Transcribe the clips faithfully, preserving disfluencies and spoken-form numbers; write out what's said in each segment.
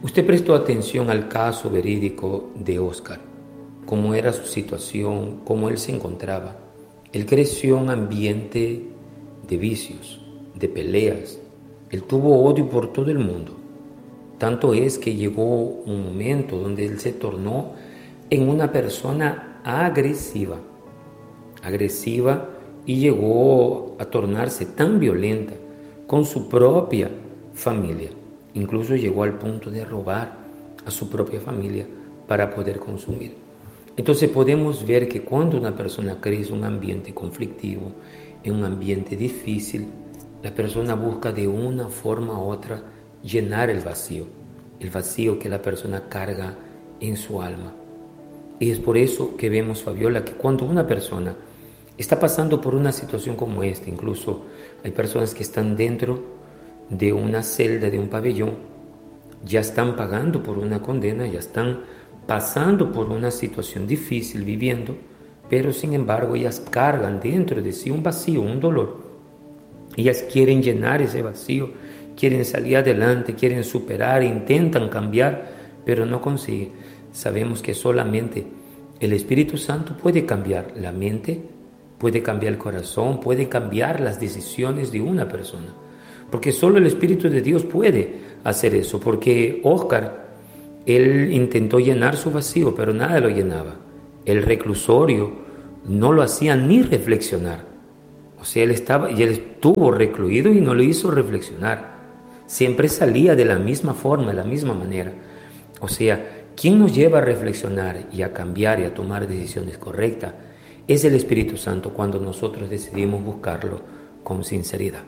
Usted prestó atención al caso verídico de Oscar, cómo era su situación, cómo él se encontraba. Él creció en un ambiente de vicios, de peleas. Él tuvo odio por todo el mundo. Tanto es que llegó un momento donde él se tornó en una persona agresiva, agresiva y llegó a tornarse tan violenta con su propia familia. Incluso llegó al punto de robar a su propia familia para poder consumir. Entonces podemos ver que cuando una persona crece en un ambiente conflictivo, en un ambiente difícil, la persona busca de una forma u otra llenar el vacío, el vacío que la persona carga en su alma. Y es por eso que vemos, Fabiola, que cuando una persona está pasando por una situación como esta, incluso hay personas que están dentro de una celda, de un pabellón, ya están pagando por una condena, ya están pasando por una situación difícil, viviendo, pero sin embargo ellas cargan dentro de sí un vacío, un dolor. Ellas quieren llenar ese vacío, quieren salir adelante, quieren superar, intentan cambiar, pero no consiguen. Sabemos que solamente el Espíritu Santo puede cambiar la mente, puede cambiar el corazón, puede cambiar las decisiones de una persona. Porque solo el Espíritu de Dios puede hacer eso. Porque Oscar, él intentó llenar su vacío, pero nada lo llenaba. El reclusorio no lo hacía ni reflexionar. O sea, él estaba y él estuvo recluido y no lo hizo reflexionar. Siempre salía de la misma forma, de la misma manera. O sea, ¿quién nos lleva a reflexionar y a cambiar y a tomar decisiones correctas? Es el Espíritu Santo cuando nosotros decidimos buscarlo con sinceridad.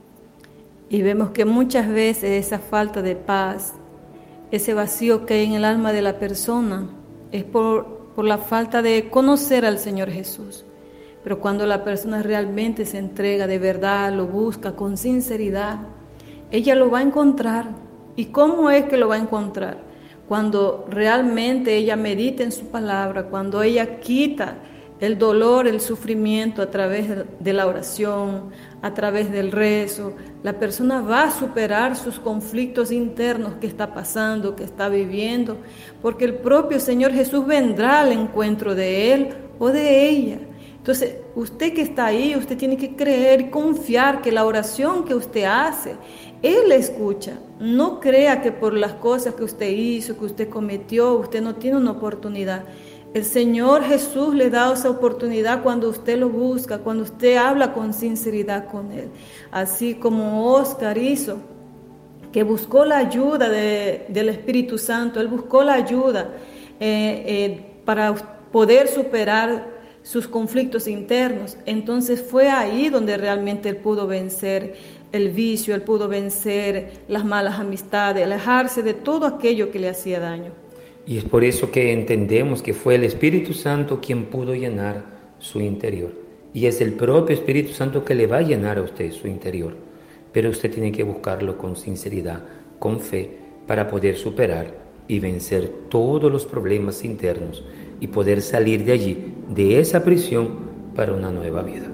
Y vemos que muchas veces esa falta de paz, ese vacío que hay en el alma de la persona, es por, por la falta de conocer al Señor Jesús. Pero cuando la persona realmente se entrega de verdad, lo busca con sinceridad, ella lo va a encontrar. ¿Y cómo es que lo va a encontrar? Cuando realmente ella medita en su palabra, cuando ella quita el dolor, el sufrimiento a través de la oración, a través del rezo, la persona va a superar sus conflictos internos que está pasando, que está viviendo, porque el propio Señor Jesús vendrá al encuentro de él o de ella. Entonces, usted que está ahí, usted tiene que creer y confiar que la oración que usted hace, Él la escucha. No crea que por las cosas que usted hizo, que usted cometió, usted no tiene una oportunidad. El Señor Jesús le da esa oportunidad cuando usted lo busca, cuando usted habla con sinceridad con Él. Así como Oscar hizo, que buscó la ayuda de, del Espíritu Santo, él buscó la ayuda eh, eh, para poder superar sus conflictos internos. Entonces fue ahí donde realmente él pudo vencer el vicio, él pudo vencer las malas amistades, alejarse de todo aquello que le hacía daño. Y es por eso que entendemos que fue el Espíritu Santo quien pudo llenar su interior. Y es el propio Espíritu Santo que le va a llenar a usted su interior. Pero usted tiene que buscarlo con sinceridad, con fe, para poder superar y vencer todos los problemas internos y poder salir de allí, de esa prisión, para una nueva vida.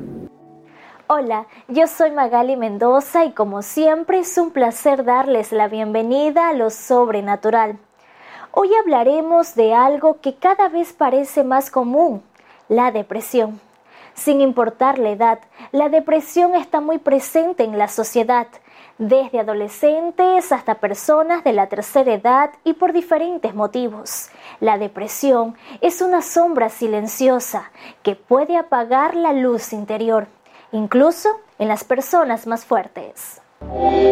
Hola, yo soy Magali Mendoza y como siempre es un placer darles la bienvenida a lo sobrenatural. Hoy hablaremos de algo que cada vez parece más común, la depresión. Sin importar la edad, la depresión está muy presente en la sociedad, desde adolescentes hasta personas de la tercera edad y por diferentes motivos. La depresión es una sombra silenciosa que puede apagar la luz interior, incluso en las personas más fuertes.